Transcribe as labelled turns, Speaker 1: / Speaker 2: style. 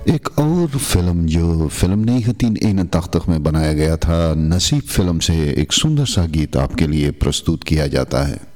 Speaker 1: एक और फिल्म जो फिल्म नहीं है 381 में बनाया गया था, नसीब फिल्म से एक सुंदर सा गीत आपके लिए प्रस्तुत किया जाता है।